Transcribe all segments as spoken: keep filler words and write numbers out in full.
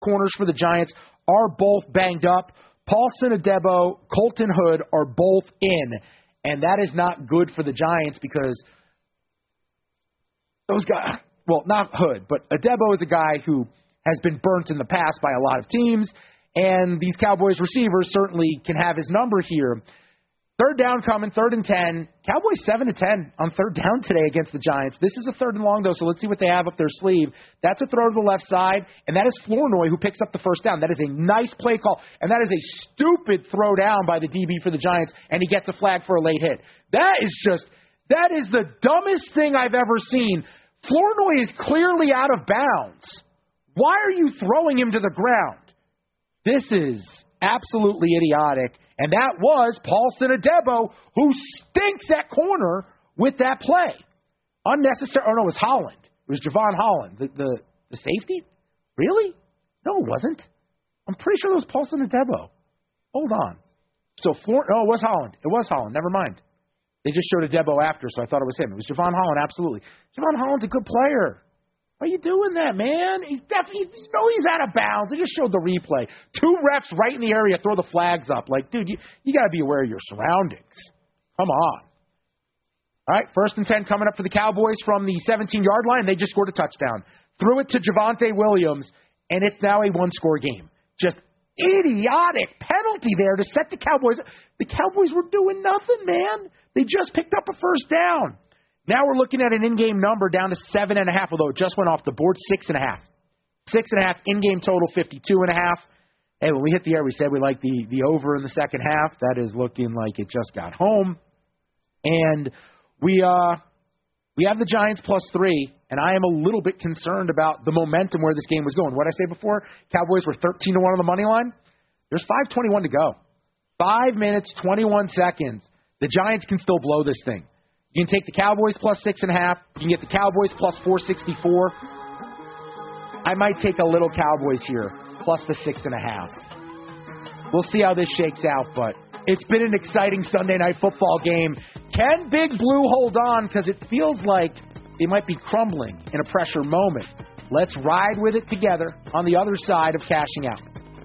corners for the Giants are both banged up. Paulson Adebo, Colton Hood are both in, and that is not good for the Giants because those guys, well, not Hood, but Adebo is a guy who has been burnt in the past by a lot of teams, and these Cowboys receivers certainly can have his number here. Third down coming, third and ten. Cowboys seven to ten on third down today against the Giants. This is a third and long, though, so let's see what they have up their sleeve. That's a throw to the left side, and that is Flournoy who picks up the first down. That is a nice play call, and that is a stupid throw down by the D B for the Giants, and he gets a flag for a late hit. That is just, that is the dumbest thing I've ever seen. Flournoy is clearly out of bounds. Why are you throwing him to the ground? This is absolutely idiotic. And that was Paulson Adebo, who stinks at corner with that play. Unnecessary. Oh, no, it was Holland. It was Javon Holland, the, the, the safety. Really? No, it wasn't. I'm pretty sure it was Paulson Adebo. Hold on. So, Flor- no, it was Holland. It was Holland. Never mind. They just showed Adebo after, so I thought it was him. It was Javon Holland, absolutely. Javon Holland's a good player. Why are you doing that, man? He's definitely, you know he's out of bounds. They just showed the replay. Two refs right in the area throw the flags up. Like, dude, you, you got to be aware of your surroundings. Come on. All right, first and ten coming up for the Cowboys from the seventeen-yard line. They just scored a touchdown. Threw it to Javonte Williams, and it's now a one-score game. Just idiotic penalty there to set the Cowboys. The Cowboys were doing nothing, man. They just picked up a first down. Now we're looking at an in-game number down to seven and a half, although it just went off the board, six and a half. Six and a half, in-game total, fifty-two and a half. Hey, when we hit the air, we said we like the, the over in the second half. That is looking like it just got home. And we uh we have the Giants plus three, and I am a little bit concerned about the momentum where this game was going. What did I say before? Cowboys were thirteen to one on the money line. There's five twenty-one to go. Five minutes, twenty-one seconds. The Giants can still blow this thing. You can take the Cowboys plus six and a half. You can get the Cowboys plus four sixty-four. I might take a little Cowboys here, plus the six and a half. We'll see how this shakes out, but it's been an exciting Sunday night football game. Can Big Blue hold on? Because it feels like they might be crumbling in a pressure moment. Let's ride with it together on the other side of cashing out.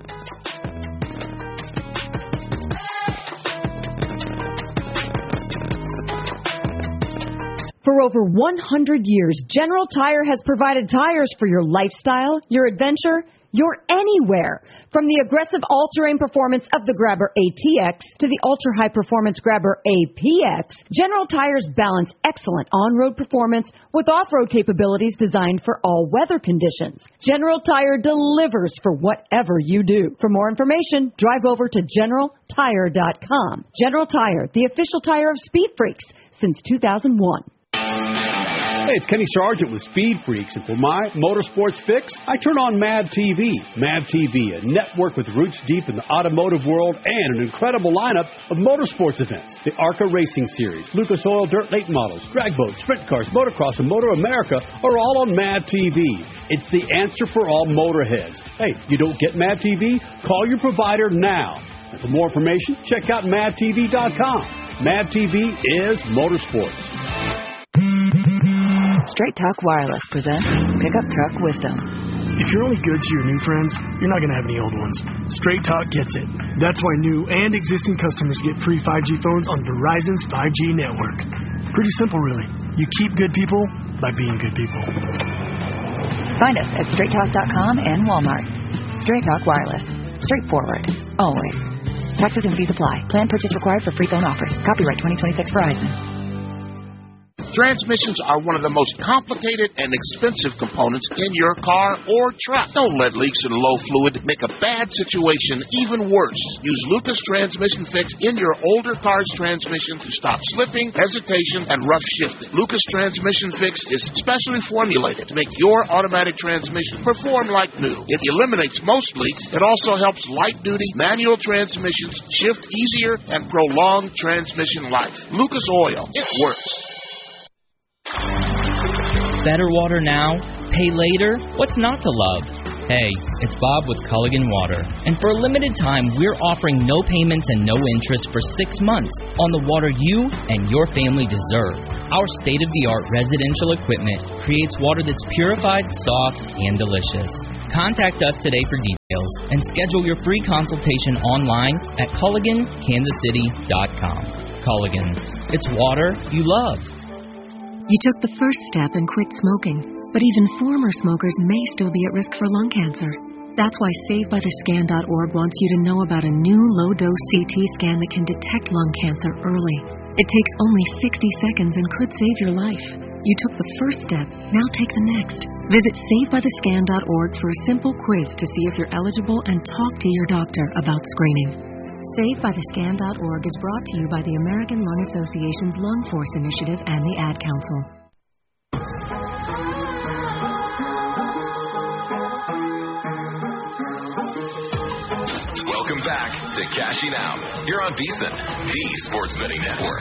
For over one hundred years, General Tire has provided tires for your lifestyle, your adventure, your anywhere. From the aggressive all-terrain performance of the Grabber A T X to the ultra-high performance Grabber A P X, General Tires balance excellent on-road performance with off-road capabilities designed for all weather conditions. General Tire delivers for whatever you do. For more information, drive over to general tire dot com. General Tire, the official tire of Speed Freaks since two thousand one. Hey, it's Kenny Sargent with Speed Freaks, and for my motorsports fix, I turn on Mad T V. Mad T V, a network with roots deep in the automotive world and an incredible lineup of motorsports events. The ARCA Racing Series, Lucas Oil Dirt Late Models, drag boats, sprint cars, motocross, and Motor America are all on Mad T V. It's the answer for all motorheads. Hey, you don't get Mad T V? Call your provider now. And for more information, check out mad t v dot com. Mad T V is motorsports. Straight Talk Wireless presents Pickup Truck Wisdom. If you're only good to your new friends, you're not going to have any old ones. Straight Talk gets it. That's why new and existing customers get free five G phones on Verizon's five G network. Pretty simple, really. You keep good people by being good people. Find us at straight talk dot com and Walmart. Straight Talk Wireless. Straightforward. Always. Taxes and fees apply. Plan purchase required for free phone offers. Copyright twenty twenty-six Verizon. Transmissions are one of the most complicated and expensive components in your car or truck. Don't let leaks and low fluid make a bad situation even worse. Use Lucas Transmission Fix in your older car's transmission to stop slipping, hesitation, and rough shifting. Lucas Transmission Fix is specially formulated to make your automatic transmission perform like new. It eliminates most leaks. It also helps light-duty manual transmissions shift easier and prolong transmission life. Lucas Oil. It works. Better water now, pay later? What's not to love? Hey, it's Bob with Culligan Water. And for a limited time, we're offering no payments and no interest for six months on the water you and your family deserve. Our state-of-the-art residential equipment creates water that's purified, soft, and delicious. Contact us today for details and schedule your free consultation online at Culligan Kansas City dot com. Culligan, it's water you love. You took the first step and quit smoking, but even former smokers may still be at risk for lung cancer. That's why Save By The Scan dot org wants you to know about a new low-dose C T scan that can detect lung cancer early. It takes only sixty seconds and could save your life. You took the first step, now take the next. Visit Save By The Scan dot org for a simple quiz to see if you're eligible and talk to your doctor about screening. Save By The Scan dot org is brought to you by the American Lung Association's Lung Force Initiative and the Ad Council. Welcome back to Cashing Out. You're on VEASAN, the Sports Betting Network.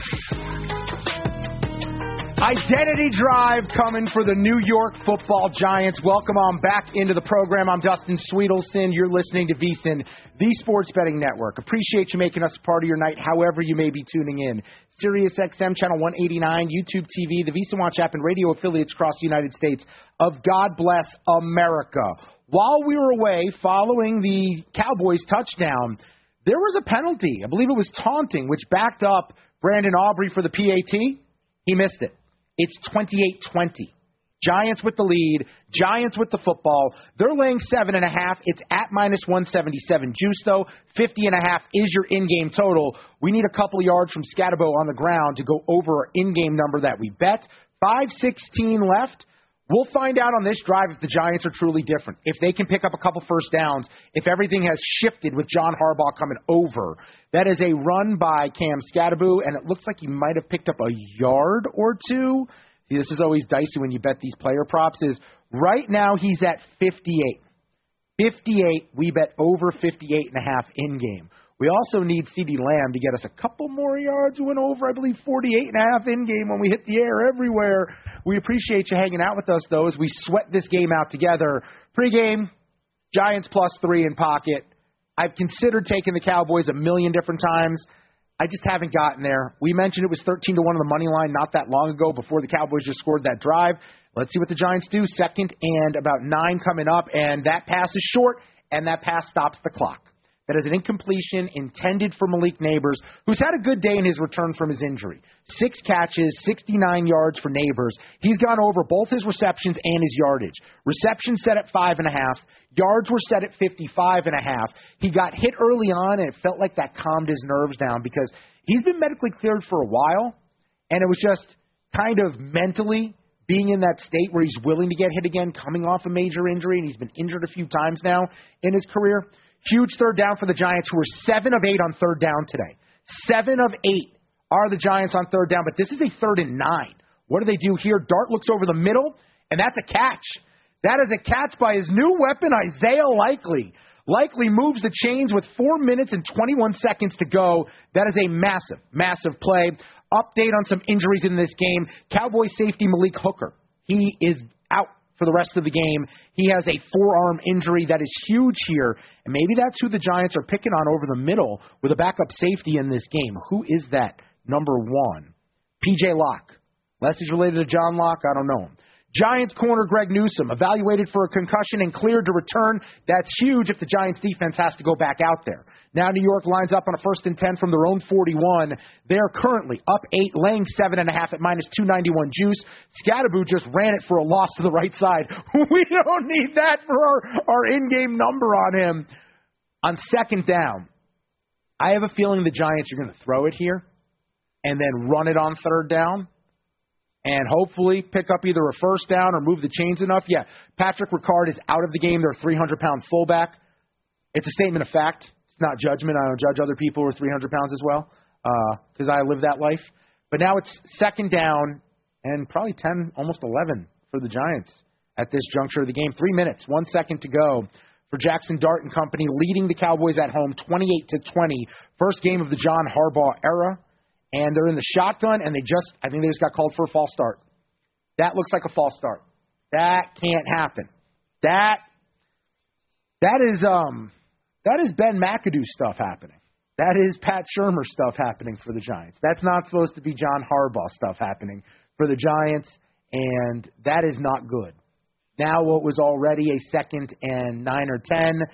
Identity Drive coming for the New York Football Giants. Welcome on back into the program. I'm Dustin Sweetelson. You're listening to VEASAN, the Sports Betting Network. Appreciate you making us a part of your night, however you may be tuning in. Sirius X M Channel one eighty-nine, YouTube T V, the VEASAN Watch app, and radio affiliates across the United States of God Bless America. While we were away following the Cowboys touchdown, there was a penalty. I believe it was taunting, which backed up Brandon Aubrey for the P A T. He missed it. It's twenty-eight twenty. Giants with the lead. Giants with the football. They're laying seven and a half. It's at minus one seventy-seven juice, though. fifty and a half is your in-game total. We need a couple yards from Scatabo on the ground to go over our in-game number that we bet. five sixteen left. We'll find out on this drive if the Giants are truly different, if they can pick up a couple first downs, if everything has shifted with John Harbaugh coming over. That is a run by Cam Scatabo, and it looks like he might have picked up a yard or two. See, this is always dicey when you bet these player props. Is right now he's at fifty-eight. fifty-eight, we bet over fifty-eight and a half in-game. We also need CeeDee Lamb to get us a couple more yards. We went over, I believe, forty-eight and a half in-game when we hit the air everywhere. We appreciate you hanging out with us, though, as we sweat this game out together. Pre-game, Giants plus three in pocket. I've considered taking the Cowboys a million different times. I just haven't gotten there. We mentioned it was thirteen to one on the money line not that long ago before the Cowboys just scored that drive. Let's see what the Giants do. Second and about nine coming up, and that pass is short, and that pass stops the clock. That is an incompletion intended for Malik Neighbors, who's had a good day in his return from his injury. Six catches, sixty-nine yards for Neighbors. He's gone over both his receptions and his yardage. Receptions set at five and a half. Yards were set at fifty-five and a half. He got hit early on, and it felt like that calmed his nerves down because he's been medically cleared for a while, and it was just kind of mentally being in that state where he's willing to get hit again, coming off a major injury, and he's been injured a few times now in his career. Huge third down for the Giants, who are seven of eight on third down today. Seven of eight are the Giants on third down, but this is a third and nine. What do they do here? Dart looks over the middle, and that's a catch. That is a catch by his new weapon, Isaiah Likely. Likely moves the chains with four minutes and twenty-one seconds to go. That is a massive, massive play. Update on some injuries in this game. Cowboy safety Malik Hooker. He is out for the rest of the game. He has a forearm injury that is huge here, and maybe that's who the Giants are picking on over the middle with a backup safety in this game. Who is that? Number one. P J Locke. Unless he's related to John Locke, I don't know him. Giants corner Greg Newsome, evaluated for a concussion and cleared to return. That's huge if the Giants defense has to go back out there. Now New York lines up on a first and ten from their own forty-one. They're currently up eight, laying seven and a half at minus two ninety-one juice. Scatabo just ran it for a loss to the right side. We don't need that for our, our in-game number on him. On second down, I have a feeling the Giants are going to throw it here and then run it on third down, and hopefully pick up either a first down or move the chains enough. Yeah, Patrick Ricard is out of the game. Their three hundred pound fullback. It's a statement of fact. It's not judgment. I don't judge other people who are three hundred pounds as well because uh, I live that life. But now it's second down and probably ten, almost eleven for the Giants at this juncture of the game. Three minutes, one second to go for Jackson Dart and company, leading the Cowboys at home twenty-eight to twenty. First game of the John Harbaugh era. And they're in the shotgun, and they just, I think they just got called for a false start. That looks like a false start. That can't happen. That, that is, um, that is Ben McAdoo stuff happening. That is Pat Shurmur stuff happening for the Giants. That's not supposed to be John Harbaugh stuff happening for the Giants, and that is not good. Now what was already a second and nine or ten